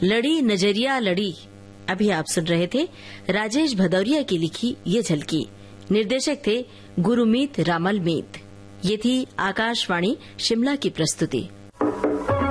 लड़ी नजरिया लड़ी। अभी आप सुन रहे थे राजेश भदौरिया की लिखी ये झलकी। निर्देशक थे गुरुमीत रामल मीत। ये थी आकाशवाणी शिमला की प्रस्तुति।